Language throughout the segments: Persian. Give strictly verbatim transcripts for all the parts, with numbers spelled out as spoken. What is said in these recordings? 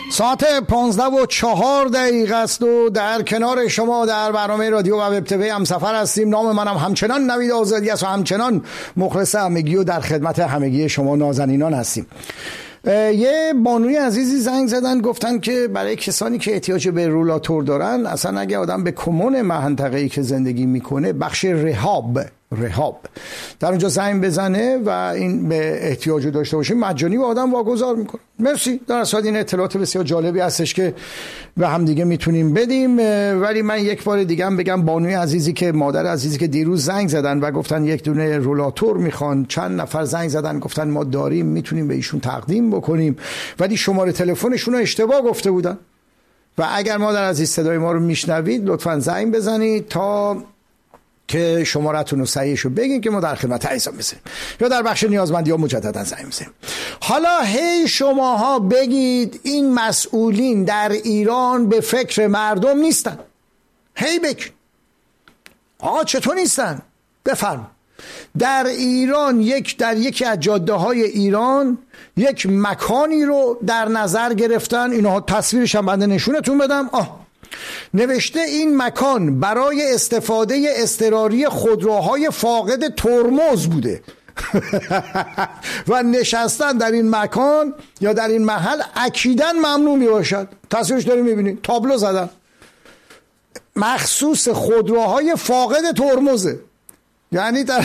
ساعت پانزده و چهار دقیقه است و در کنار شما در برنامه رادیو و وب تیوی همسفر هستیم. نام منم همچنان نوید آزادی است و همچنان مخلص همگی و در خدمت همگی شما نازنینان هستیم. یه بانوی عزیزی زنگ زدن گفتن که برای کسانی که احتیاج به رولاتور دارن، اصلا اگه آدم به کمون منطقه‌ای که زندگی میکنه بخش رهاب رهاب در اونجا زنگ بزنه و این به احتیاج داشته باشه مجانی به آدم واگذار میکنه. مرسی. در اصل این اطلاعات بسیار جالبی هستش که به هم دیگه میتونیم بدیم. ولی من یک بار دیگه هم بگم بانوی عزیزی که مادر عزیزی که دیروز زنگ زدن و گفتن یک دونه رولاتور میخوان، چند نفر زنگ زدن گفتن ما داریم میتونیم به ایشون تقدیم بکنیم، ولی شماره تلفنشون رو اشتباه گفته بودن. و اگر مادر عزیز صدای ما رو میشنوید لطفاً زنگ بزنید تا که شمارتون رو صحیحش رو بگین که ما در خدمت عزیزان میسیم یا در بخش نیازمندی ها مجددا زنگ میزنیم. حالا هی شماها بگید این مسئولین در ایران به فکر مردم نیستن. هی بگید آقا چطور نیستن؟ بفرم. در ایران یک در یکی از جاده های ایران یک مکانی رو در نظر گرفتن. اینها تصویرش هم بنده نشونتون بدم. آه نوشته این مکان برای استفاده اضطراری خودروهای فاقد ترمز بوده و نشستن در این مکان یا در این محل اکیداً ممنوع می باشد. تصویرش داریم میبینید، تابلو زدن مخصوص خودروهای فاقد ترمزه. یعنی در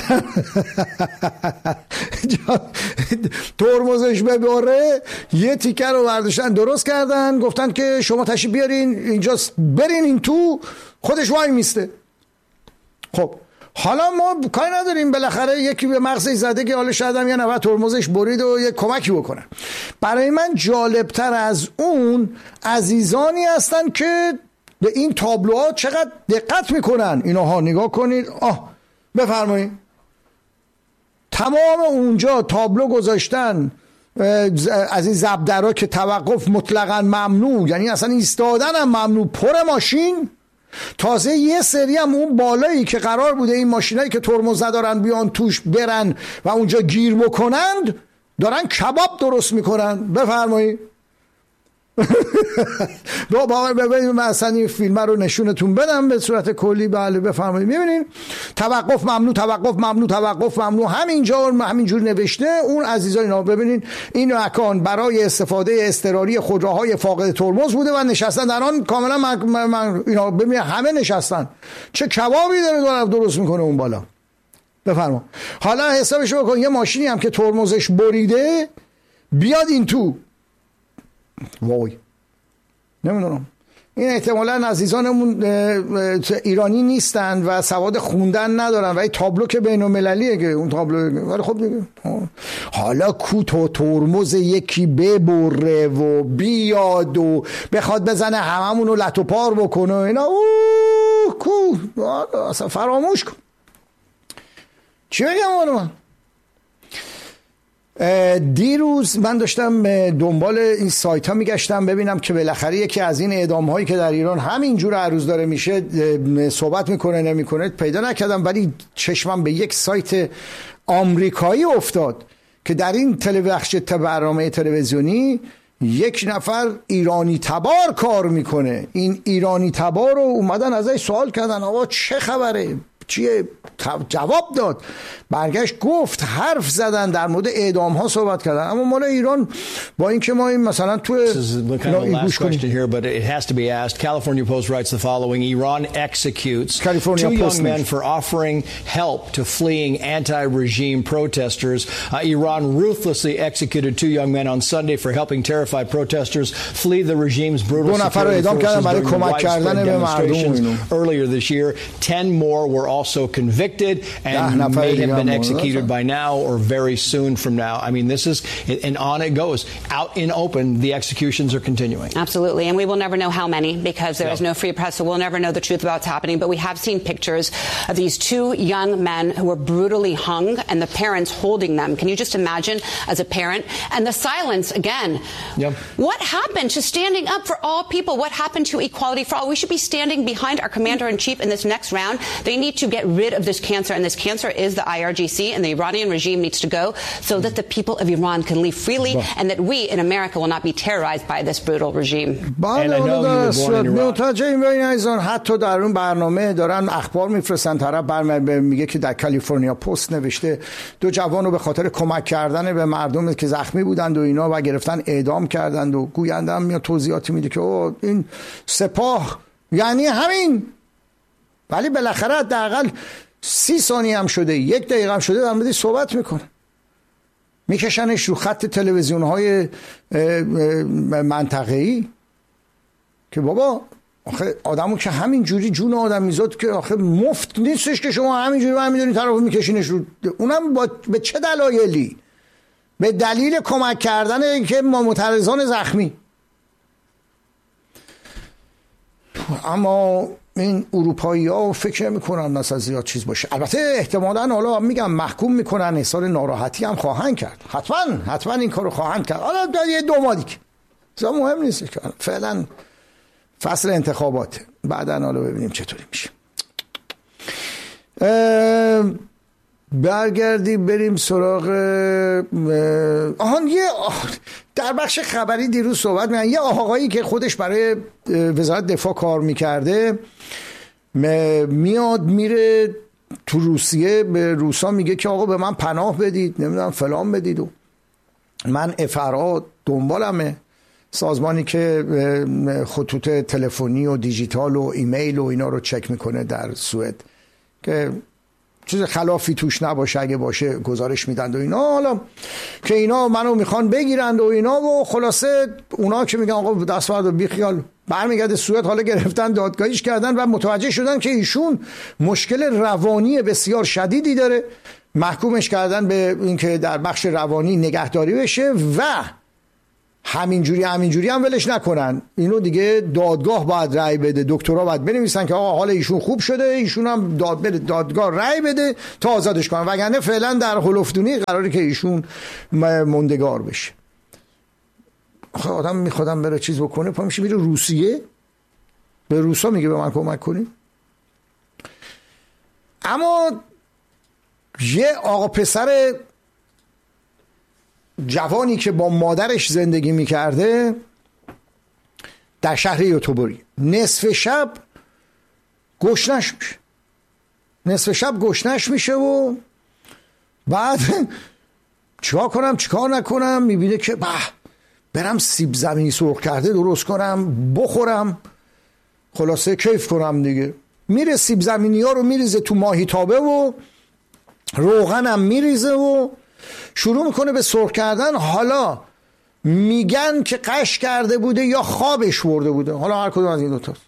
ترمزش ببره یه تیکه رو برداشتن درست کردن، گفتن که شما تشریف بیارین اینجا برین این تو، خودش وای میسته. خب حالا ما کاری نداریم، بالاخره یکی به مغزش زده که حالا شاید هم یه نفر ترمزش برید و یه کمکی بکنه. برای من جالبتر از اون عزیزانی هستن که به این تابلوها چقدر دقت میکنن. اینها نگاه کنید. آه بفرمایید. تمام اونجا تابلو گذاشتن از این زبدرها که توقف مطلقاً ممنوع، یعنی اصلا ایستادن هم ممنوع، پر ماشین. تازه یه سری هم اون بالایی که قرار بوده این ماشینایی که ترمز ندارن بیان توش برن و اونجا گیر بکنند دارن کباب درست میکنن. بفرمایید. با باور ببینید من اصلا این فیلم رو نشونتون بدم به صورت کلی. بله بفرمایید. میبینید توقف ممنوع، توقف ممنوع، توقف ممنوع، همینجا همینجور نوشته. اون عزیزان اینا ببینید این مکان برای استفاده اضطراری خودروهای فاقد ترمز بوده و نشستن در آن کاملا من, من اینا ببینید همه نشستن. چه کبابی داره داره درست میکنه اون بالا. بفرما. حالا حسابش بکن یه ماشینی هم که ترمزش بریده بیاد این تو. وای نمیدونم، این احتمالاً عزیزانمون ایرانی نیستن و سواد خوندن ندارن و این تابلو که بین المللیه که اون تابلو. ولی خب دیگه حالا کو تو ترمز یکی ببره و بیاد و بخواد بزنه هممون رو لط و پار بکنه اینا، اوه کو اصلا فراموش کن. چی بگم من؟ دیروز من داشتم دنبال این سایت ها میگشتم ببینم که بالاخره یکی از این اعدام هایی که در ایران همینجور هر روز داره میشه صحبت میکنه نمیکنه پیدا نکردم، ولی چشمم به یک سایت آمریکایی افتاد که در این تلویزیون برنامه تلویزیونی یک نفر ایرانی تبار کار میکنه. این ایرانی تبار رو اومدن ازش سوال کردن آقا چه خبره چیه؟ جواب داد، برگشت گفت، حرف زدن در مورد اعدام ها صحبت کردن. اما مال ایران با اینکه ما این مثلا تو last question here, but it has to be asked. California Post writes the following: Iran executes California two Post young men for offering help to fleeing anti-regime protesters. Uh, Iran ruthlessly executed two young men on Sunday for helping terrified protesters flee the regime's brutal security forces during widespread demonstrations earlier this year. Ten more were also convicted and may have been executed by now or very soon from now. I mean, this is, and on it goes. Out in open, the executions are continuing. Absolutely, and we will never know how many because there yeah. is no free press, so we'll never know the truth about what's happening. But we have seen pictures of these two young men who were brutally hung and the parents holding them. Can you just imagine as a parent? And the silence again. Yep. What happened to standing up for all people? What happened to equality for all? We should be standing behind our commander-in-chief in this next round. They need to get rid of this cancer, and this cancer is the I R G C, and the Iranian regime needs to go so that the people of Iran can live freely and that we in America will not be terrorized by this brutal regime. حتی در اون برنامه دارن اخبار میفرستن، طرف برمیگه میگه که در کالیفرنیا پست نوشته دو جوانو به خاطر کمک کردن به مردم که زخمی بودند و اینا و گرفتن اعدام کردند و گوینده هم میاد توضیحاتی میده که او این سپاه یعنی همین. ولی بالاخره حداقل سی ثانیه هم شده، یک دقیقه هم شده در موردش صحبت میکنه، میکشنش رو خط تلویزیون های منطقه‌ای که بابا آخه آدمو که همین جوری جون آدم میذاد که آخه مفت نیستش که شما همین جوری همین دارین طرفو میکشینش رو، اونم با به چه دلایلی؟ به دلیل کمک کردن که ما معترضان زخمی. اما این اروپایی‌ها فکر میکنن مثلا زیاد چیز باشه. البته احتمالاً حالا میگم محکوم میکنن، احساس ناراحتی هم خواهند کرد، حتما حتما این کارو خواهند کرد. حالا یه دو ماه دیگه اصلا مهم نیست که فعلا فصل انتخابات، بعداً حالا ببینیم چطوری میشه. برگردی بریم سراغ آهان یه در بخش خبری دیروز صحبت می‌کنن یه آقایی که خودش برای وزارت دفاع کار میکرده میاد میره تو روسیه، به روسا میگه که آقا به من پناه بدید، نمیدونم فلان بدید و من افراد دنبالمه، سازمانی که خطوط تلفنی و دیجیتال و ایمیل و اینا رو چک میکنه در سوئد که چیز خلافی توش نباشه، اگه باشه گزارش میدن و اینا، حالا که اینا منو میخوان بگیرند و اینا و خلاصه اونا که میگن آقا دست برد و بی خیال، برمیگرده سوئد، حالا گرفتن دادگاهیش کردن و متوجه شدن که ایشون مشکل روانی بسیار شدیدی داره، محکومش کردن به اینکه در بخش روانی نگهداری بشه و همینجوری همینجوری هم ولش نکنن، اینو دیگه دادگاه باید رأی بده، دکترها باید بنویسن که آقا حال ایشون خوب شده، ایشون هم داد بده دادگاه رأی بده تا آزادش کنن، وگرنه فعلا در هلفدونی قراره که ایشون موندگار بشه. آخه آدم میخوادم بره چیز بکنه پا میشه میره روسیه، به روسا میگه به من کمک کنی. اما یه آقا پسر جوانی که با مادرش زندگی میکرده در شهر یوتوبوری نصف شب گشنش میشه، نصف شب گشنش میشه و بعد چیکار کنم چیکار نکنم، میبینه که به برم سیب زمینی سرخ کرده درست کنم بخورم، خلاصه کیف کنم دیگه. میره سیب زمینی ها رو میریزه تو ماهیتابه و روغنم میریزه و شروع میکنه به سرخ کردن. حالا میگن که قش کرده بوده یا خوابش برده بوده، حالا هر کدوم از این دوتاست.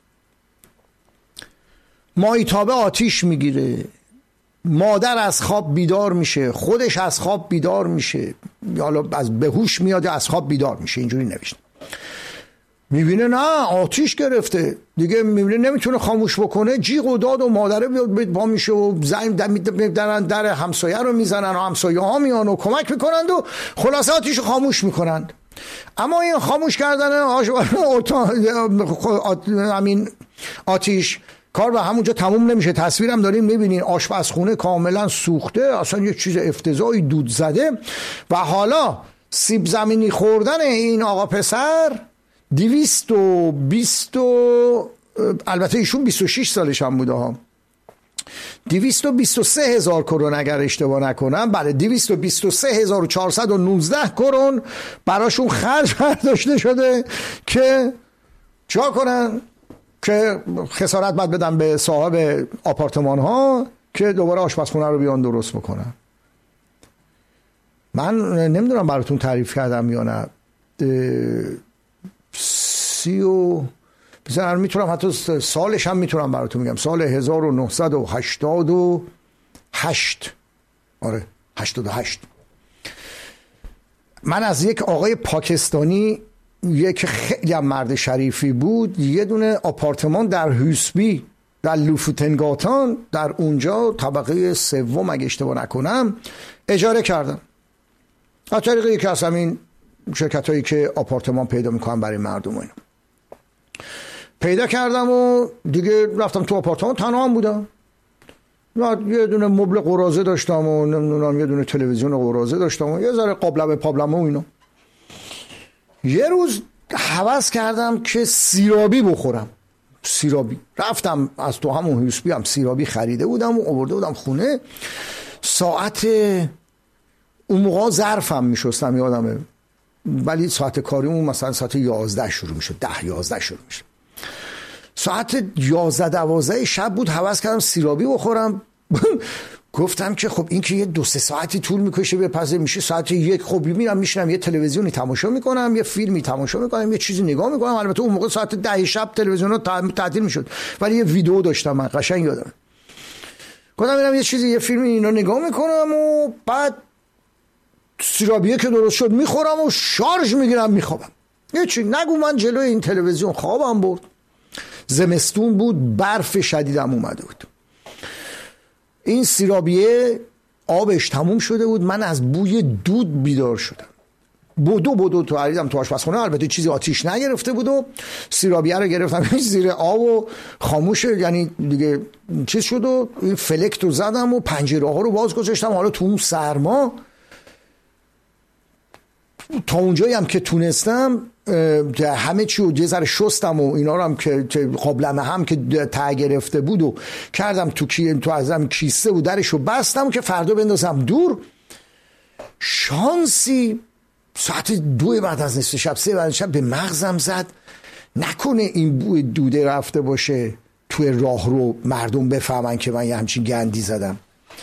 ماهیتابه آتیش میگیره، مادر از خواب بیدار میشه، خودش از خواب بیدار میشه، حالا از بهوش میاد از خواب بیدار میشه، اینجوری نوشته. میبینه نه آتیش گرفته دیگه، میبینه نمیتونه خاموش بکنه، جیغ و داد و مادره بیاد با میشه و زنگ در در همسایه رو میزنن و همسایه ها میان و کمک میکنند و خلاصه آتیش رو خاموش میکنند. اما این خاموش کردن آش... همین آتیش کار به همونجا تموم نمیشه. تصویرم داریم میبینین آشپزخونه کاملا سوخته، اصلا یه چیز افتضاحی دود زده و حالا سیب زمینی خوردن این آقا پسر دویست و بیست و البته ایشون بیست و شش سالش هم بوده ها، دویست و بیست و سه هزار کرون اگر اشتباه نکنم، بله دویست و بیست و سه هزار و چهارصد و نوزده کرون براشون خرج برداشته شده که چا کنن که خسارت باید بدن به صاحب آپارتمان ها که دوباره آشپزخونه رو بیان درست بکنن. من نمیدونم براتون تعریف کردم یا نه، سی و بزنم میتونم حتی سالش هم میتونم براتون میگم، سال هزار و نهصد و هشتاد و هشت، آره هشتاد و هشت، من از یک آقای پاکستانی، یک خیلی مرد شریفی بود، یه دونه آپارتمان در هوسبی در لوفوتنگاتان در اونجا طبقه سوم اگه اشتباه نکنم اجاره کردم از طریق یکی از همین شرکت هایی که آپارتمان پیدا میکنن برای مردم. اینو پیدا کردم و دیگه رفتم تو آپارتمان، تنها هم بودم یه دونه مبل قرازه داشتم و نمیدونم یه دونه تلویزیون قرازه داشتم و یه ذره قابلمه پابلمه و اینا. یه روز هوس کردم که سیرابی بخورم. سیرابی رفتم از تو همون هیوسبی هم سیرابی خریده بودم و آورده بودم خونه. ساعت اون موقع ظرفم میشستم یادمه، ولی ساعت کاریمون مثلا ساعت یازده شروع میشد، ده یازده شروع میشد. ساعت یازده دوازده شب بود، هوس کردم سیرابی بخورم. گفتم که خب این که یه دو سه ساعتی طول میکشه بپزه میشه ساعت یک، خب میرم میشینم یه تلویزیونی تماشا میکنم، یه فیلمی تماشا میکنم، یه چیزی نگاه میکنم. البته اون موقع ساعت ده شب تلویزیون تعطیل میشد، ولی یه ویدیو داشتم من قشنگ یادم. گفتم میرم یه چیزی یه فیلمی اینا نگاه میکنم و بعد سیرابیه که درست شد میخورم و شارژ میگیرم میخوابم. یه چی نگو من جلوی این تلویزیون خوابم برد. زمستون بود، برف شدیدم اومده بود. این سیرابیه آبش تموم شده بود، من از بوی دود بیدار شدم. بودو بودو تو عریدم تو آشپزخونه، البته چیزی آتیش نگرفته بود و سیرابیه رو گرفتم زیر آب و خاموش، یعنی دیگه چیز شد و این فلکت رو زدم و پنجره ها رو باز گذاشتم. حالا تو اون سرما تا اونجایی هم که تونستم همه چی رو یه ذره شستم و اینا رو هم که قابلمه هم که ته گرفته بود و کردم تو کی تو ازم کیسه و درش رو بستم که فردا بندازم دور. شانسی ساعت دو بعد از نصف شب سه بعد شب به مغزم زد نکنه این بوی دوده رفته باشه توی راه رو مردم بفهمن که من یه همچین گندی زدم.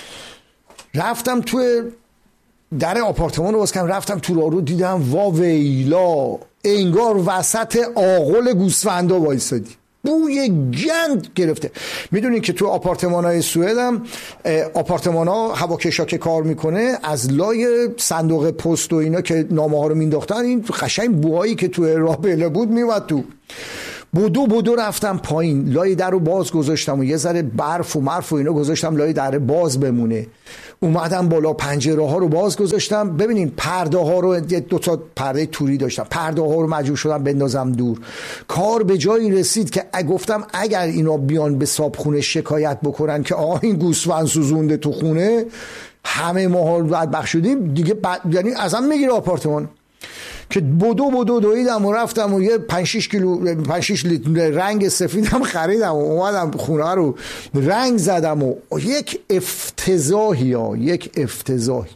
رفتم توی در آپارتمان رو باز کردم، رفتم تو راه رو دیدم وا ویلا انگار وسط آغل گوسفندا وایسادی، بوی گند گرفته. میدونین که تو آپارتمان های سوئد هم آپارتمان ها هواکشا که کار میکنه از لای صندوق پست و اینا که نامه ها رو مینداختن این قشنگ بوهایی که تو راه بله بود میومد تو. بودو بودو رفتم پایین، لای در رو باز گذاشتم و یه ذره برف و مرف و اینا گذاشتم لای در باز بمونه. اومدم بالا پنجره ها رو باز گذاشتم. ببینین پرده ها رو دو تا پرده توری داشتم، پرده ها رو مجبور شدم بندازم دور. کار به جایی رسید که گفتم اگر اینا بیان به صاحبخونه شکایت بکنن که آقا این گوسفند سوزونده تو خونه، همه ما بدبخت شدیم دیگه، یعنی ازم میگیره آپارتمان. که بودو بودو دویدم و رفتم و یه پنج شش کیلو پنج شش لیتر رنگ سفیدم خریدم و اومدم خونه رو رنگ زدم و یک افتضاحی ها یک افتضاحی.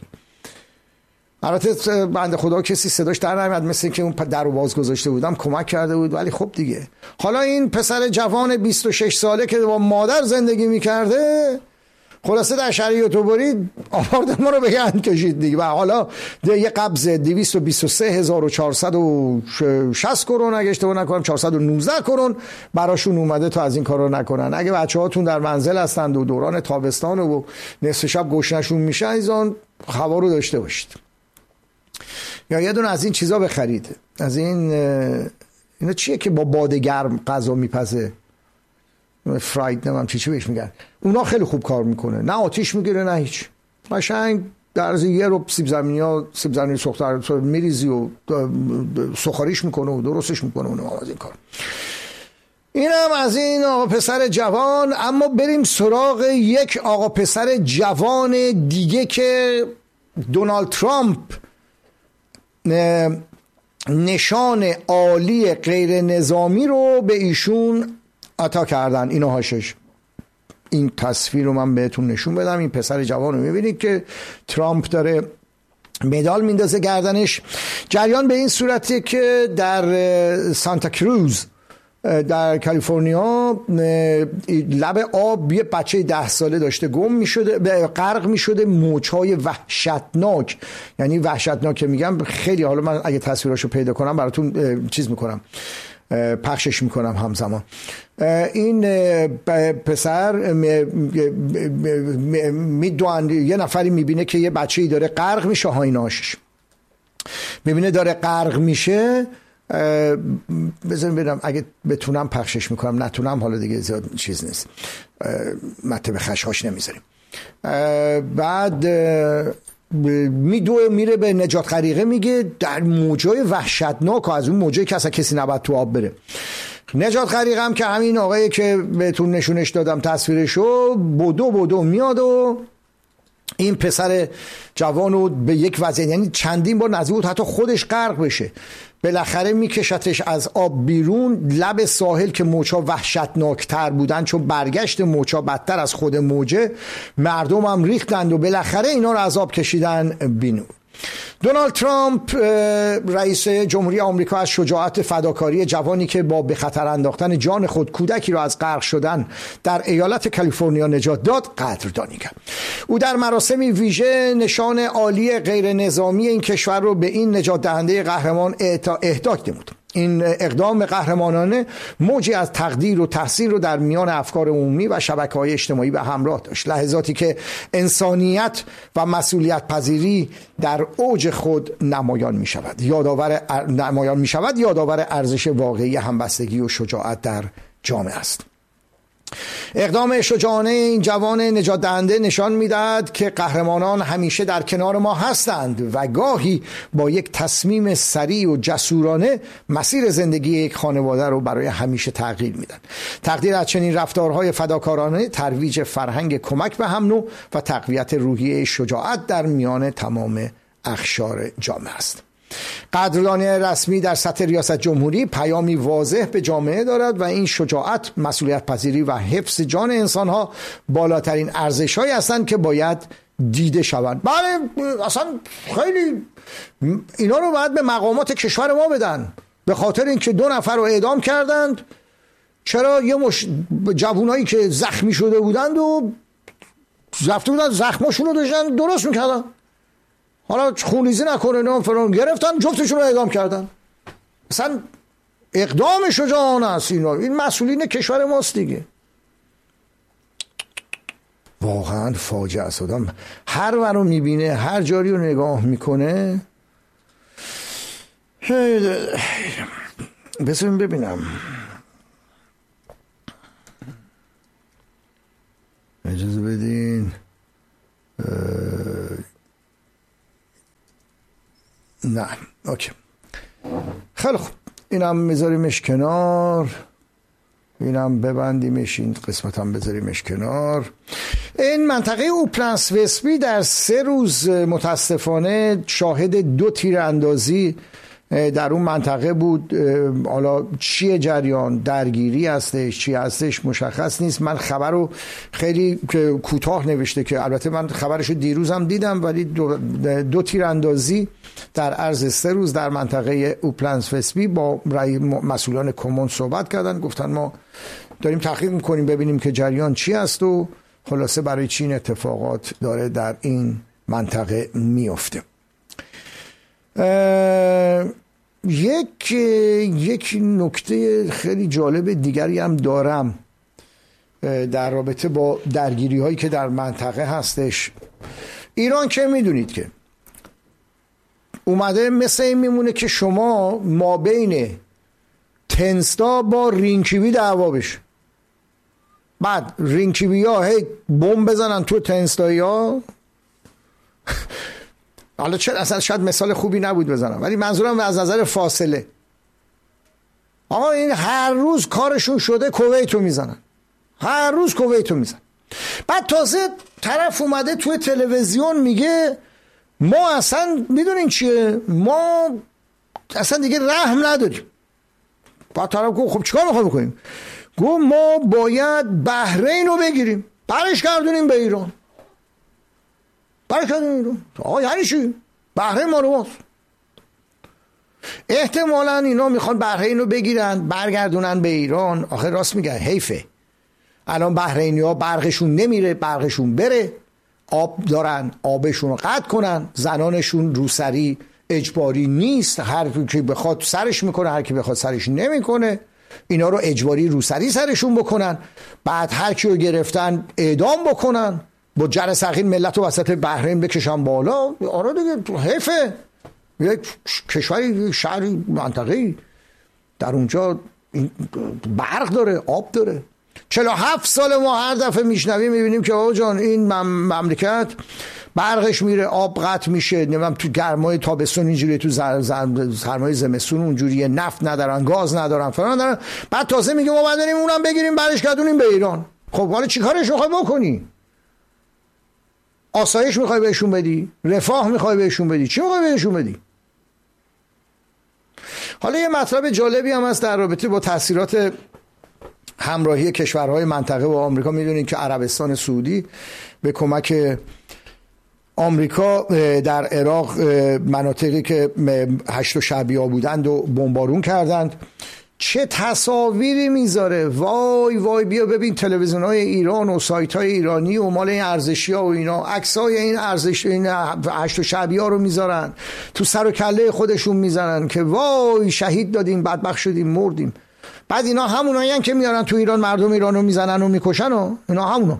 البته بنده خدا کسی صداش در نمیاد، مثل که اون در رو باز گذاشته بودم کمک کرده بود، ولی خب دیگه. حالا این پسر جوان بیست و شش ساله که با مادر زندگی میکرده خلاصه در شهر یوتوبری آپارتمان رو به گند کشید دیگه. و حالا یه قبض دویست و بیست و سه هزار و چهارصد و شصت کرون اگه اشتباه نکنم چهارصد و نوزده کرون براشون اومده تا از این کار رو نکنن. اگه بچه هاتون در منزل هستند و دوران تابستان و نصف شب گشنشون میشه ایزان هوا رو داشته باشید. یا یه دونه از این چیزا بخرید، از این اینا چیه که با باد گرم غذا میپزه، فراید نمیم چی چی بهش میگن، اونا خیلی خوب کار میکنه، نه آتیش میگیره نه هیچ. قشنگ در از یه رو سیب زمینی ها سیب زمینی سوخته میریزی و سخاریش میکنه و درستش میکنه. اونم از این کار. اینم از این آقا پسر جوان. اما بریم سراغ یک آقا پسر جوان دیگه که دونالد ترامپ نشان عالی غیر نظامی رو به ایشون عطا کردن. اینو هاشش این تصویر رو من بهتون نشون بدم. این پسر جوان رو میبینید که ترامپ داره مدال میندازه گردنش. جریان به این صورته که در سانتا کروز در کالیفرنیا لب آب یه بچه ده ساله داشته گم میشده، غرق میشده، موجهای وحشتناک، یعنی وحشتناک که میگم خیلی، حالا من اگه تصویراشو پیدا کنم براتون چیز میکنم پخشش میکنم همزمان. این پسر میدوان یه نفری میبینه که یه بچه‌ای داره غرق میشه، هایناشش میبینه داره غرق میشه. بذاریم ببینم اگه بتونم پخشش میکنم، نتونم حالا دیگه زیاد چیز نیست، مطلب خشخاش نمیذاریم. بعد میدوه میره به نجات غریقه، میگه در موجای وحشتناک، از اون موجایی که اصلا کسی نباید تو آب بره. نجات غریقه هم که همین آقایی که بهتون نشونش دادم تصویرشو، بدو بدو میاد و این پسر جوانو به یک وضعیت، یعنی چندین بار نزدیک بود حتی خودش غرق بشه، بالاخره میکشتش از آب بیرون لب ساحل که موجا وحشتناکتر بودن، چون برگشت موجا بدتر از خود موجه، مردم هم ریختند و بالاخره اینا رو از آب کشیدن بیرون. دونالد ترامپ رئیس جمهوری آمریکا از شجاعت فداکاری جوانی که با به خطر انداختن جان خود کودکی را از غرق شدن در ایالت کالیفرنیا نجات داد قدردانی کرد. او در مراسمی ویژه نشان عالی غیر نظامی این کشور رو به این نجات دهنده قهرمان اهدا نمود. این اقدام قهرمانانه موجی از تقدیر و تحسین رو در میان افکار عمومی و شبکه‌های اجتماعی به همراه داشت. لحظاتی که انسانیت و مسئولیت پذیری در اوج خود نمایان می شود. یادآور نمایان می شود یادآور ارزش واقعی همبستگی و شجاعت در جامعه است. اقدام شجاعانه این جوان نجات دهنده نشان می‌دهد که قهرمانان همیشه در کنار ما هستند و گاهی با یک تصمیم سریع و جسورانه مسیر زندگی یک خانواده رو برای همیشه تغییر میدن. تقدیر از چنین رفتارهای فداکارانه ترویج فرهنگ کمک به هم نوع و تقویت روحیه شجاعت در میان تمام اقشار جامعه است. قدردانی رسمی در سطح ریاست جمهوری پیامی واضح به جامعه دارد و این شجاعت، مسئولیت پذیری و حفظ جان انسانها بالاترین ارزش‌هایی هستند که باید دیده شوند. بله اصلا خیلی اینا رو باید به مقامات کشور ما بدن، به خاطر اینکه دو نفر رو اعدام کردند. چرا؟ یه مش جوانایی که زخمی شده بودند و رفته بودن زخماشون رو داشتن درست میکردن، حالا خونریزی نکنه نام فران گرفتن جفتشون رو اعدام کردن. مثلا اقدام شجاعانه است. اینا این مسئولین کشور ماست دیگه. واقعا فاجعه است. آدم هر ور رو میبینه، هر جاری رو نگاه میکنه. بذاریم ببینم، اجازه بدین. نه اوکی، خیلی خوب، اینم میذاریمش کنار، اینم ببندیمش، این قسمت هم بذاریمش کنار. این منطقه اوپلنس وستبی در سه روز متاسفانه شاهد دو تیر اندازی در اون منطقه بود. حالا چیه جریان، درگیری هستش چی هستش مشخص نیست. من خبر رو خیلی کوتاه نوشته که البته من خبرشو دیروزم دیدم، ولی دو, دو تیر اندازی در عرض سه روز در منطقه اوپلنس وستبی. با مسئولان کمون صحبت کردن، گفتن ما داریم تحقیق میکنیم ببینیم که جریان چی هست و خلاصه برای چین اتفاقات داره در این منطقه میفته. یک یک نکته خیلی جالب دیگری هم دارم در رابطه با درگیری هایی که در منطقه هستش. ایران که میدونید که اومده مثل این میمونه که شما ما بین تنستا با رینکیبی دعوا بشه، بعد رینکیبی ها هی بمب بزنن تو تنستایی ها. حالا چرا اصلا شاید مثال خوبی نبود بزنم، ولی منظورم از نظر فاصله، آقا این هر روز کارشون شده کویتو میزنن، هر روز کویتو میزنن. بعد تازه طرف اومده توی تلویزیون میگه ما اصلا میدونین چیه، ما اصلا دیگه رحم نداریم. بعد طرف گفت خب چیکار میخوایم بکنیم؟ گفت ما باید بحرین رو بگیریم برش گردونیم به ایران. برش گردونیم ایران. آقا یعنی چی؟ بحرین ما رو ماست. احتمالا اینا میخوان بحرین رو بگیرن برگردونن به ایران. آخه راست میگن، حیفه الان بحرینی ها برقشون نمیره، برقشون بره، آب دارن آبشون رو قطع کنن، زنانشون روسری اجباری نیست، هر کی بخواد سرش میکنه، هر کی بخواد سرش نمیکنه، اینا رو اجباری روسری سرشون بکنن، بعد هر کی رو گرفتن اعدام بکنن، با جر ثقیل ملت رو وسط بحرین بکشن بالا. آره دیگه حیفه، یک کشوری، شهری، منطقه‌ای در اونجا برق داره، آب داره. چهل و هفت سال ما هر دفعه میشنویم میبینیم که آقا جان این مملکت برقش میره، آب قطع میشه، نمیدونم تو گرمای تابستون اینجوریه، تو سرمای زمستون اونجوریه، نفت ندارن، گاز ندارن، فلان ندارن. بعد تازه میگه ما باید بریم اونم بگیریم برش گردونیم به ایران. خب حالا چیکارش میخوای بکنی؟ آسایش میخوای بهشون بدی؟ رفاه میخوای بهشون بدی؟ چی میخوای بهشون بدی؟ حالا یه مطلب جالبی هم هست در رابطه با تاثیرات همراهی کشورهای منطقه با آمریکا. میدونید که عربستان سعودی به کمک آمریکا در عراق مناطقی که هشت شعبی‌ها بودند و بمبارون کردند. چه تصاویری میذاره، وای وای، بیا ببین تلویزیون‌های ایران و سایت‌های ایرانی و مال این ارزشی‌ها و اینا عکسای این ارزش این هشت شعبی‌ها رو میذارن، تو سر و کله خودشون میزنن که وای شهید دادیم، بدبخت شدیم، مردیم. بعد اینا همونایین که میارن تو ایران مردم ایرانو میزنن و میکشن و اینا همونا.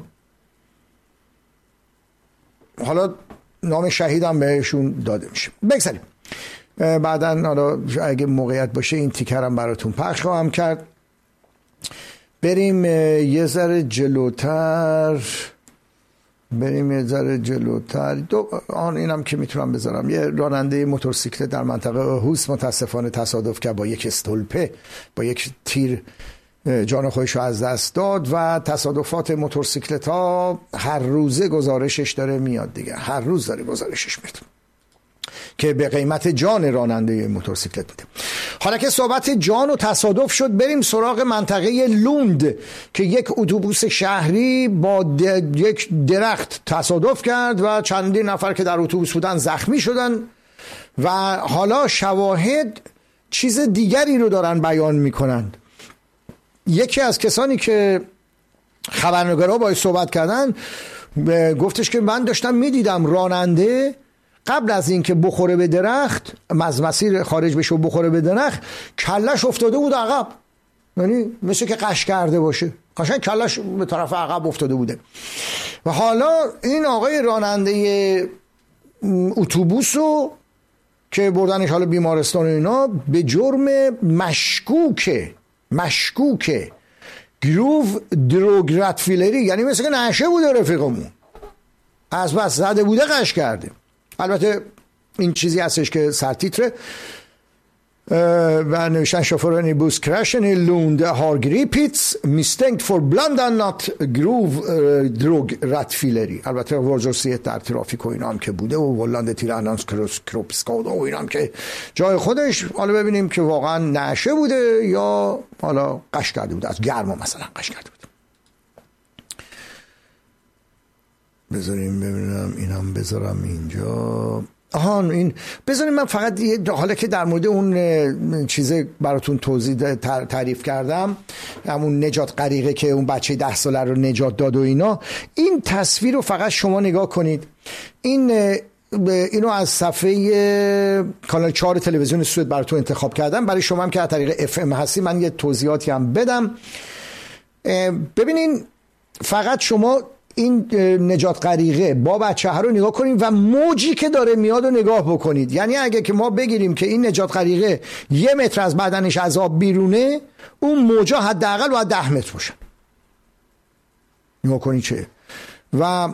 حالا نام شهیدم بهشون داده میشه. بگذاریم بعداً حالا اگه موقعیت باشه این تیکرم براتون پخش خواهم کرد. بریم یه ذره جلوتر بریم یه ذره جلوتر دو آن اینم که میتونم بذارم. یه راننده موتورسیکلت در منطقه هوس متاسفانه تصادف کرد با یک استولپه، با یک تیر جان خودش رو از دست داد و تصادفات موتورسیکلت ها هر روزه گزارشش داره میاد دیگه، هر روز داره گزارشش میاد که به قیمت جان راننده موتورسیکلت بوده. حالا که صحبت جان و تصادف شد، بریم سراغ منطقه لوند که یک اتوبوس شهری با یک درخت تصادف کرد و چندین نفر که در اتوبوس بودن زخمی شدن و حالا شواهد چیز دیگری رو دارن بیان میکنن. یکی از کسانی که خبرنگارا باید صحبت کردن گفتش که من داشتم میدیدم راننده قبل از این که بخوره به درخت، از مسیر خارج بشه و بخوره به درخت، کلش افتاده بود عقب، یعنی مثل که قش کرده باشه، قشنگ کلش به طرف عقب افتاده بوده. و حالا این آقای راننده اتوبوسو که بردنش حالا بیمارستان اینا به جرم مشکوکه مشکوکه گروو دروگ رتفیلری، یعنی مثل که نشه بوده رفیقمون، از بس زده بوده قش کرده. البته این چیزی هستش که سرتیتره و نوشتن شوفرانی بوس کراشن لوند هارگریپیتس میستنکت فور بلاندانات گروو دروگ رتفیلری. البته ورجوسیت در ترافیک و اینا هم که بوده و ولاند تیرانانس کروس کروپسکاد و اینا هم که جای خودش. حالا ببینیم که واقعا نشه بوده یا حالا قش کرده بوده، از گرما مثلا قش کرده بوده. بذاریم ببینم اینم بذارم اینجا. آهان این بذاریم من فقط حالا که در مورد اون چیزه براتون توضیح تعریف کردم، همون نجات غریقه که اون بچه ده ساله رو نجات داد و اینا، این تصویر رو فقط شما نگاه کنید. این اینو از صفحه کانال چهار تلویزیون سوئد براتون انتخاب کردم برای شما هم که از طریق اف ام هستی. من یه توضیحاتی هم بدم. ببینین فقط شما این نجات غریقه با بچه ها رو نگاه کنید و موجی که داره میاد رو نگاه بکنید. یعنی اگه که ما بگیریم که این نجات غریقه یه متر از بدنش از آب بیرونه، اون موجا حداقل باید ده متر باشه. نگاه کنید چه. و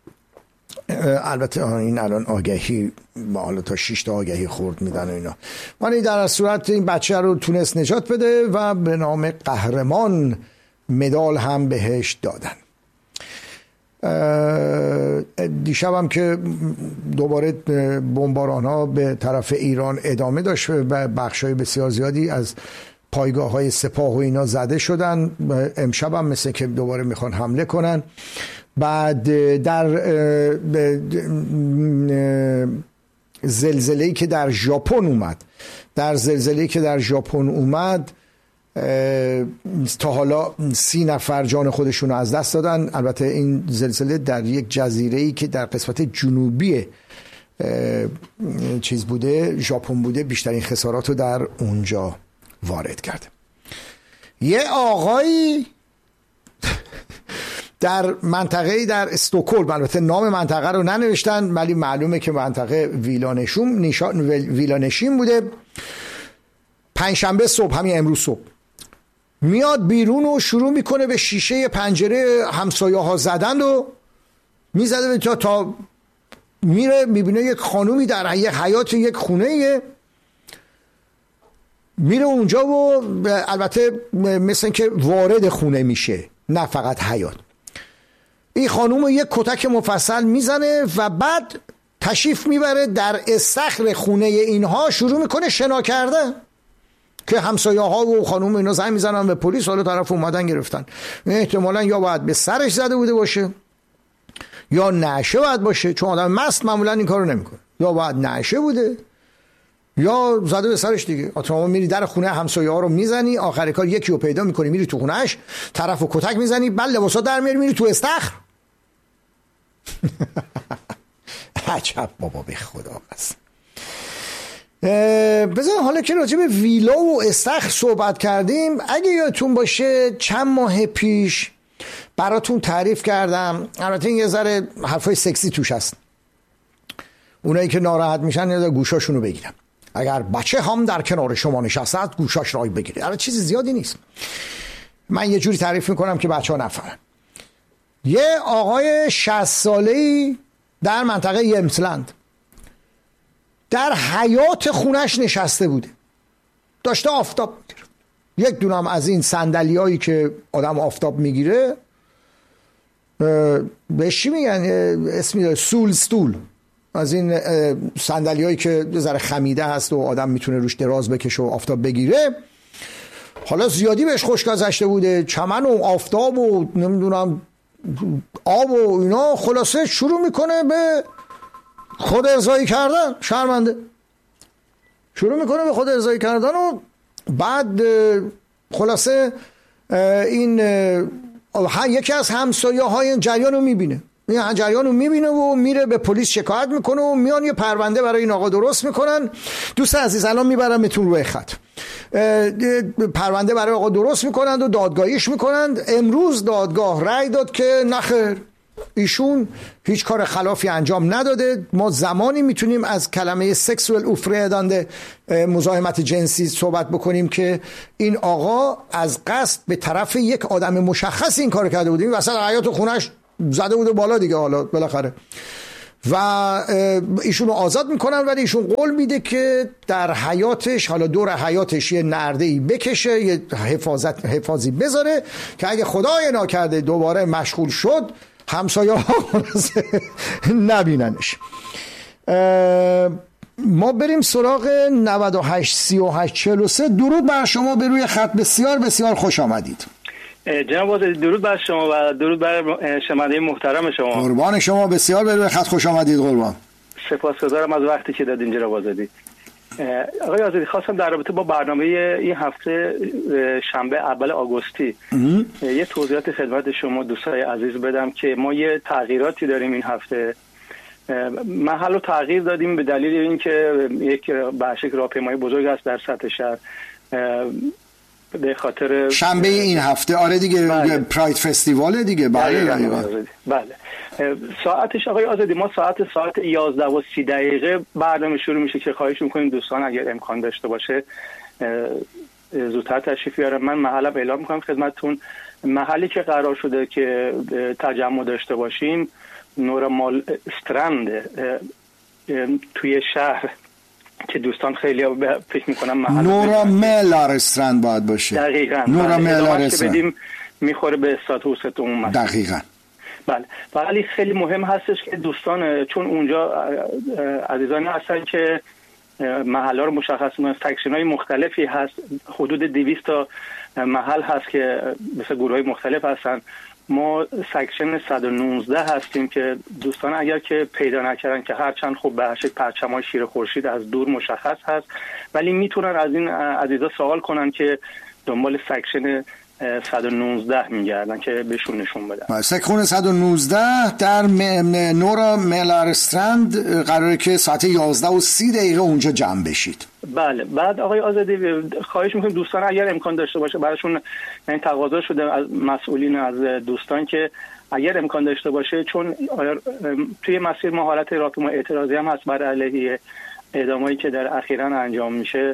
البته این الان آگهی با حالا تا شش تا آگهی خورد میدن و اینا، ولی در صورت این بچه رو تونست نجات بده و به نام قهرمان مدال هم بهش دادن. دیشب هم که دوباره بمباران ها به طرف ایران ادامه داشت و بخش های بسیار زیادی از پایگاه های سپاه و اینا زده شدن. امشب هم مثل که دوباره میخوان حمله کنن. بعد در زلزله‌ای که در ژاپن اومد در زلزله‌ای که در ژاپن اومد تا حالا سی نفر جان خودشون رو از دست دادن. البته این زلزله در یک جزیره‌ای که در قسمت جنوبی چیز بوده، ژاپن بوده، بیشترین خسارات رو در اونجا وارد کرده. یه آقایی در منطقه در استکهلم، البته نام منطقه رو ننوشتن ولی معلومه که منطقه ویلانشین نشان ویلانشین بوده. پنجشنبه صبح، همین امروز صبح، میاد بیرون و شروع میکنه به شیشه پنجره همسایه ها زدن و میزده تا تا میره میبینه یک خانومی در یک حیات یک خونه، میره اونجا و البته مثل که وارد خونه میشه، نه فقط حیات. این خانوم یک کتک مفصل میزنه و بعد تشریف میبره در استخر خونه اینها، شروع میکنه شنا کردن که همسایه ها و خانوم اینا زنگ میزنن به پلیس. حالا طرف اومدن گرفتن. احتمالاً یا باید به سرش زده بوده باشه یا نعشه باید باشه، چون آدم مست معمولا این کارو نمیکنه، یا باید نعشه بوده یا زده به سرش دیگه. آتما میری در خونه همسایه ها رو میزنی، آخر کار یکی رو پیدا میکنی، میری تو خونهش، طرفو کتک میزنی، بعد لباسا در میاری میری تو استخر. عجب بابا، به خدا هست. بذار حالا که راجع به ویلا و استخر صحبت کردیم، اگه یادتون باشه چند ماه پیش براتون تعریف کردم، البته این یه ذره حرفای سکسی توش هست، اونایی که ناراحت میشن یا گوشاشونو بگیرن. اگر بچه هم در کنار شما نشسته گوشاش رای بگیرید. البته چیز زیادی نیست، من یه جوری تعریف میکنم که بچه ها نفهمن. یه آقای شصت ساله‌ای در منطقه یمسلند در حیات خونش نشسته بوده، داشته آفتاب میگیره. یک دونم از این صندلیایی که آدم آفتاب میگیره، بهش چی میگن اسمی داره، سول ستول، از این صندلیایی که یه ذره خمیده هست و آدم میتونه روش دراز بکشه و آفتاب بگیره. حالا زیادی بهش خوش گذشته بوده، چمن و آفتاب و نمیدونم آب و اینا، خلاصه شروع میکنه به خود ارضایی کردن. شرمنده شروع میکنه به خود ارضایی کردن و بعد خلاصه این یکی از همسایه های جریان رو میبینه، این جریان رو میبینه و میره به پلیس شکایت میکنه و میان یه پرونده برای این آقا درست میکنن. دوست عزیز الان میبرم بهتون روی خط، پرونده برای آقا درست میکنند و دادگاهیش میکنند. امروز دادگاه رأی داد که نخیر، ایشون هیچ کار خلافی انجام نداده. ما زمانی میتونیم از کلمه سکسوال اوفریدانده، مزاحمت جنسی، صحبت بکنیم که این آقا از قصد به طرف یک آدم مشخص این کار کرده بود. این وسط حیاط خونش زده بوده بالا دیگه، حالا بالاخره و ایشونو آزاد میکنن، ولی ایشون قول میده که در حیاتش، حالا دور حیاتش یه نرده‌ای بکشه، یه حفاظت حفاظی بذاره که اگه خدای ناکرده دوباره مشغول شد همسایه ها نبیننش. ما بریم سراغ نود و هشت سی و هشت چهل و سه. درود بر شما، به روی خط بسیار بسیار خوش آمدید. جناب آزادی درود بر شما و درود بر شنونده محترم شما. قربان شما، بسیار به روی خط خوش آمدید. قربان، سپاسگزارم از وقتی که دادین جناب آزادی. آقای آزادی، خواستم در رابطه با برنامه این هفته شنبه اول آگوستی یه توضیحات خدمت شما دوستای عزیز بدم که ما یه تغییراتی داریم این هفته. محل رو تغییر دادیم به دلیل اینکه یک بخش راهپیمایی بزرگ است در سطح شهر به خاطر شنبه این هفته. آره دیگه، بله. پراید فستیوال دیگه. بله بله بله. ساعتش آقای آزادی ما ساعت ساعت یازده و سی دقیقه برنامه شروع میشه که خواهش میکنیم دوستان اگر امکان داشته باشه زودتر تشریف بیارن. من محلم اعلام میکنم خدمتتون. محلی که قرار شده که تجمع داشته باشیم نورا مال استرند توی شهر که دوستان خیلی فکر میکنم محل نورا ملار استرند باید باشه. دقیقاً نورا ملار استرند بدیم میخوره به استاتوس عمومی. دقیقاً بله. ولی خیلی مهم هستش که دوستان، چون اونجا عزیزانی هستن که محل‌ها رو مشخص کنن، سکشن‌های مختلفی هست، حدود دویست تا محل هست که مثل گروه‌های مختلف هستن. ما سکشن صد و نوزده هستیم که دوستان اگر که پیدا نکردن، که هرچند خب به هر شکل پرچم‌های شیر خورشید از دور مشخص هست، ولی میتونن از این عزیزا سوال کنن که دنبال سکشن صد و نوزده میگردن که بهشون نشون بدن. سکشن صد و نوزده در نورا ملار استرند قراره که ساعت یازده و سی دقیقه اونجا جمع بشید. بله. بعد آقای آزادی خواهش میکنم دوستان اگر امکان داشته باشه براشون، یعنی تقاضا شده از مسئولین از دوستان که اگر امکان داشته باشه، چون توی مسیر ما حالت راهپیمایی اعتراضی هم هست بر علیه اعدامایی که در اخیراً انجام میشه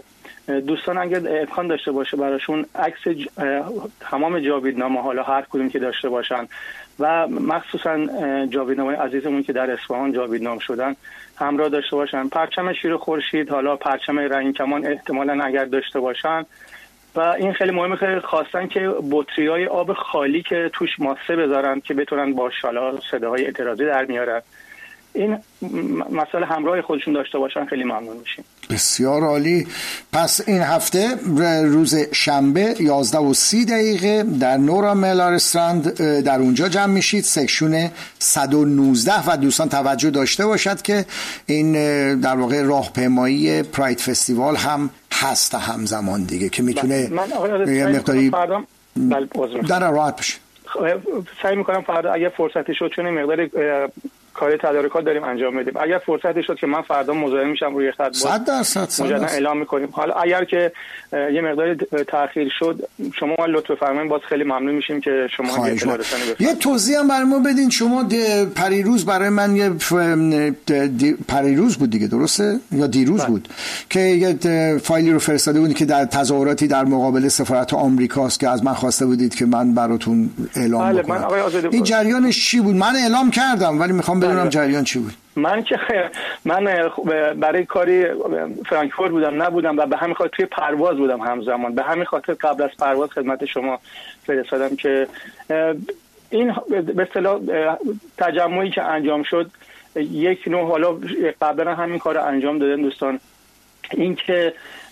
دوستان اگر امکان داشته باشه براشون عکس ج... تمام جاویدنامه حالا هر کدوم که داشته باشن و مخصوصا جاویدنامه عزیزمون که در اصفهان جاویدنام شدن همراه داشته باشن. پرچم شیر خورشید، حالا پرچم رنگ کمان احتمالاً اگر داشته باشن. و این خیلی مهمه که خواستن که بطری‌های آب خالی که توش ماسه بذارن که بتونن با شالا صداهای اعتراضی در میارن. این مسئله همراه خودشون داشته باشن خیلی ممنون میشیم. بسیار عالی. پس این هفته روز شنبه یازده و سی دقیقه در نورا ملار استراند در اونجا جمع میشید، سکشن صد و نوزده، و دوستان توجه داشته باشد که این در واقع راهپیمایی پراید فستیوال هم هست همزمان دیگه که میتونه یه مقداری در راحت بشه. سعی میکنم فردا اگر فرصتی شد، چون مقدار کار تدارکات داریم انجام بدیم، اگر فرصتی شد که من فردا مزاحم میشم روی خط صد درصد مجددا اعلام میکنیم. حالا اگر که یه مقدار تاخیر شد شما لطف بفرمایید، باز خیلی ممنون میشیم که شما اطلاع رسانی بفرمایید. یه توضیح هم برای ما بدین. شما پریروز برای من یه پریروز بود دیگه، درسته یا دیروز بله. بود که یه فایلی رو فرستاده بودید که در تظاهراتی در مقابل سفارت آمریکاست که از من خواسته بودید که من براتون اعلام بله. بکنم. من این جریانش چی بود؟ من اعلام کردم ولی میخوام بدونم جریان چی بود. من که من برای کاری فرانکفورت بودم نبودم و به همین خاطر توی پرواز بودم همزمان، به همین خاطر قبل از پرواز خدمت شما فرستادم که این به اصطلاح تجمعی که انجام شد یک نوع، حالا قبلا همین کار رو انجام دادن دوستان، این که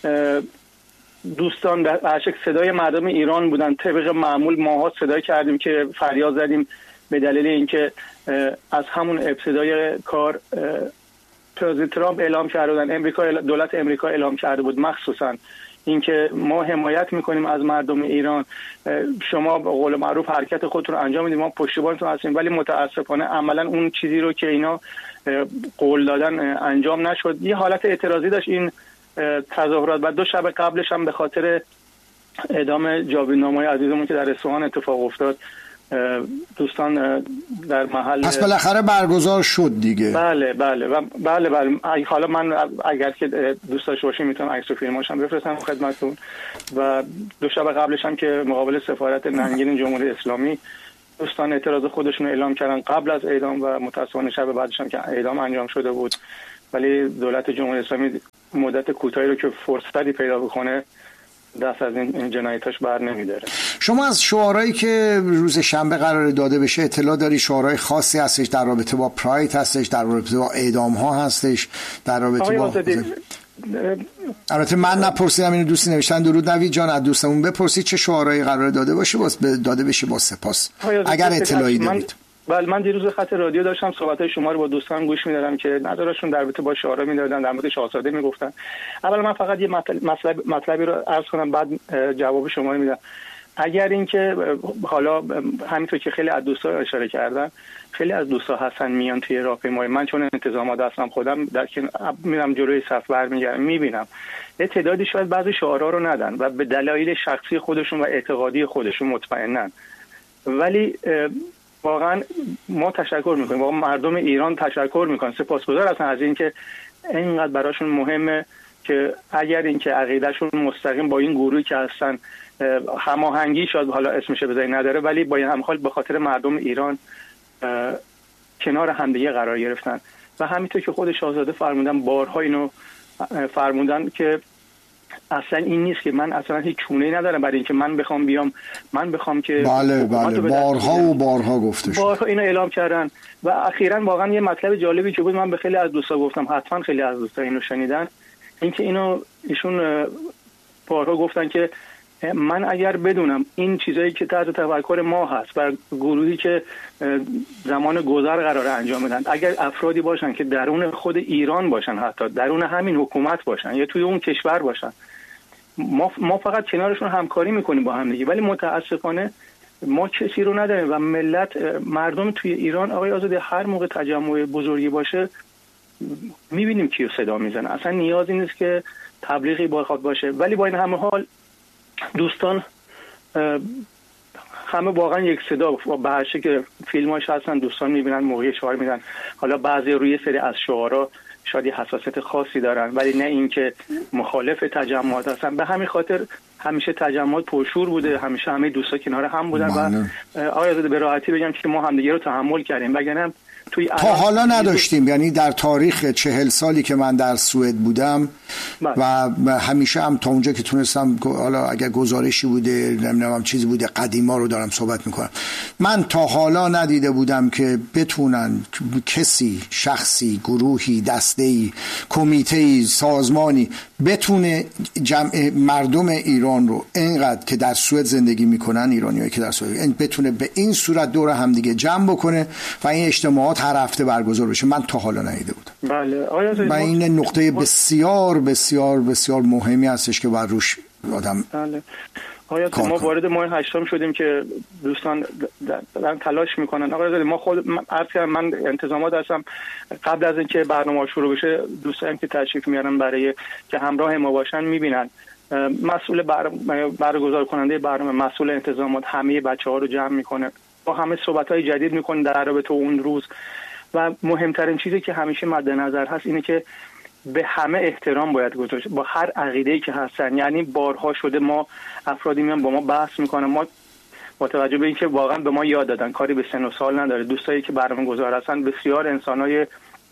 دوستان در شکل صدای مردم ایران بودن. طبق معمول ماها صدای کردیم که فریاد زدیم به دلیل اینکه از همون ابتدای کار پرزیدنت ترامپ اعلام کرده بودن، امریکا دولت امریکا اعلام کرده بود مخصوصا اینکه ما حمایت میکنیم از مردم ایران، شما به قول معروف حرکت خودتون رو انجام میدید، ما پشتیبانتون هستیم. ولی متاسفانه عملا اون چیزی رو که اینا قول دادن انجام نشد. یه حالت اعتراضی داشت این تظاهرات و دو شب قبلش هم به خاطر اعدام جاویدنامه‌های عزیزمون که در اصفهان اتفاق افتاد دوستان در محل پس بالاخره برگزار شد دیگه. بله بله و بله بله حالا من اگر که دوست داشته باشین میتونم عکس و فیلماش هم بفرستم خدمتتون. و دو شب قبلش هم که مقابل سفارت ننگین جمهوری اسلامی دوستان اعتراض خودشون اعلام کردن قبل از اعدام و متأسفانه شب بعدش هم که اعدام انجام شده بود، ولی دولت جمهوری اسلامی مدت کوتاهی رو که فرصتی پیدا بکنه دست از این جنایتاش بر نمیداره. شما از شعارهایی که روز شنبه قرار داده بشه اطلاع داری؟ شعارهای خاصی هستش در رابطه با پراید هستش، در رابطه با اعدام ها هستش، در رابطه با البته من نپرسیدم، اینو دوستی نوشتن. درود نوید جان، از دوستمون بپرسید چه شعارهایی قرار داده باشه باز داده بشه. با سپاس اگر اطلاعی دارید. بله من دیروز خط رادیو داشتم صحبت‌های شما رو با دوستان گوش می‌دادم که نظرشون در رابطه با شعارا می‌دادن، در مورد شاهزاده میگفتن. اول من فقط یه مطلب مطلبی رو عرض کنم بعد جواب شما رو میدم. اگر اینکه حالا همینطور که خیلی از دوستان اشاره کردن، خیلی از دوستا هستن میان توی راهپیمایی، من چون انتظامات هستم خودم در که میرم جلوی صف برمیگردم میبینم یه تعدادی شاید بعضی شعارا رو ندن و به دلایل شخصی خودشون و اعتقادی خودشون مطمئنن، ولی واقعا ما تشکر میکنیم، واقعا مردم ایران تشکر میکنن، سپاسگزار هستن از اینکه اینقدر براشون مهمه که اگر اینکه عقیدهشون مستقیم با این گروهی که هستن هماهنگی شاید حالا اسمش بزنی نداره، ولی با این همحال به خاطر مردم ایران کنار همدیگه قرار گرفتن. و همینطور که خود شاهزاده فرمودن بارها اینو فرمودن که اصلا این نیست که من اصلا هیچ چونه‌ای ندارم برای اینکه من بخوام بیام من بخوام که بله بله بارها و بارها گفته شد، بارها اینو اعلام کردن. و اخیراً واقعا یه مطلب جالبی که بود من به خیلی از دوستا گفتم، حتما خیلی از دوستا اینو شنیدن، اینکه اینو ایشون بارها گفتن که من اگر بدونم این چیزایی که تحت تفکر ما هست و گروهی که زمان گذر قراره انجام بدن، اگر افرادی باشن که درون خود ایران باشن، حتی درون همین حکومت باشن یا توی اون کشور باشن، ما ما فقط کنارشون همکاری میکنیم با هم دیگه، ولی متاسفانه ما کسی رو نداریم و ملت مردم توی ایران آقای آزادی هر موقع تجمع بزرگی باشه میبینیم کیو صدا میزنه، اصلا نیازی نیست که تبلیغی بخواد باشه. ولی با این همه حال دوستان همه واقعا یک صدا به هر که فیلماش هستن دوستان میبینن، موقعی شعار میدن، حالا بعضی روی سری از شعارا شاید حساسیت خاصی دارن، ولی نه اینکه مخالف تجمعات هستن. به همین خاطر همیشه تجمعات پرشور بوده، همیشه همه دوستا کنار هم بودن و آقای آزادی به راحتی بگم که ما همدیگه رو تحمل کردیم، وگرنه توی تا حالا نداشتیم. یعنی در تاریخ چهل سالی که من در سوئد بودم بله. و همیشه هم تا اونجا که تونستم، حالا اگر گزارشی بوده نمیدونم چیزی بوده، قدیما رو دارم صحبت میکنم، من تا حالا ندیده بودم که بتونن کسی، شخصی، گروهی، دسته‌ای، کمیته‌ای، سازمانی بتونه جمع مردم ایران رو اینقدر که در سوئد زندگی میکنن، ایرانیایی که در سوئد، بتونه به این صورت دور هم دیگه جمع بکنه و این اجتماعات هر هفته برگزار بشه. من تا حالا ندیده بودم. بله آیا و این نقطه بسیار بسیار بسیار مهمی هستش که بر روش آدم بله. آیا ما وارد ماه هشتم شدیم که دوستان دارن تلاش میکنن. آقای ما خود من, من انتظامات هستم قبل از اینکه برنامه شروع بشه دوستان که تشریف میارن برای که همراه ما باشن میبینن مسئول بر... برگزار کننده برنامه، مسئول انتظامات همه بچه‌ها رو جمع میکنه، با همه صحبت‌های جدید میکنه در رابطه اون روز. و مهمترین چیزی که همیشه مد نظر هست اینه که به همه احترام باید گذاشت، با هر عقیده‌ای که هستن. یعنی بارها شده ما افرادی میان با ما بحث میکنن، ما با توجه به اینکه واقعا به ما یاد دادن، کاری به سن و سال نداره، دوستایی که برنامه گذار هستن بسیار انسانای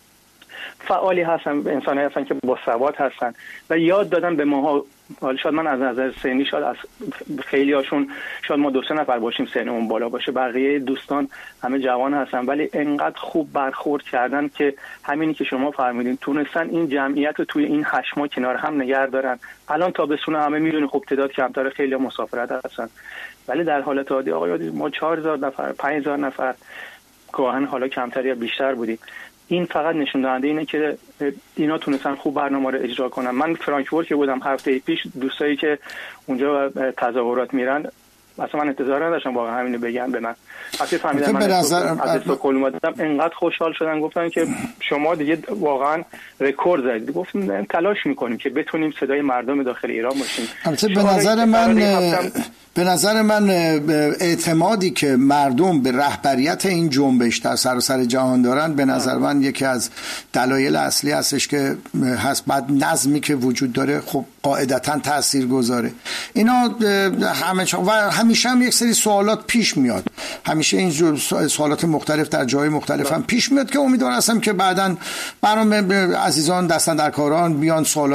فعالی هستن، انسانایی هستن که با سواد هستن و یاد دادن به ماها. حالا شاید من از نظر سنی شاید از خیلی هاشون شاید ما دو سه نفر باشیم سنمون بالا باشه، بقیه دوستان همه جوان هستن، ولی انقدر خوب برخورد کردن که همینی که شما فرمودین تونستن این جمعیت رو توی این هشت ماه کنار هم نگه دارن. الان تابستون همه میدونی خب تعداد کمتر، خیلی مسافرت هستن، ولی در حالت عادی آقای ما چهار هزار نفر پنج هزار نفر گاهن حالا کمتر یا بیشتر بودیم. این فقط نشون دهنده اینه که اینا تونستن خوب برنامه رو اجرا کنن. من فرانکفورت که بودم هفته پیش، دوستایی که اونجا تظاهرات میرن اصلا من انتظار نداشتم واقعا همینو بگن به من. وقتی فهمیدم من از استکهلم اومدم انقدر خوشحال شدن، گفتن که شما دیگه واقعا رکورد زدید. گفتم تلاش میکنیم که بتونیم صدای مردم داخل ایران باشیم. البته به نظر من به نظر من اعتمادی که مردم به رهبریت این جنبش در سراسر جهان دارن به نظر من یکی از دلایل اصلی هستش که هست. بعد نظمی که وجود داره خب قاعدتاً تاثیرگذاره. اینا همه و همیشه هم یک سری سوالات پیش میاد، همیشه این سوالات مختلف در جای مختلف هم پیش میاد که امیدوار هستم که بعداً برام عزیزان دستن در کاران بیان سوالات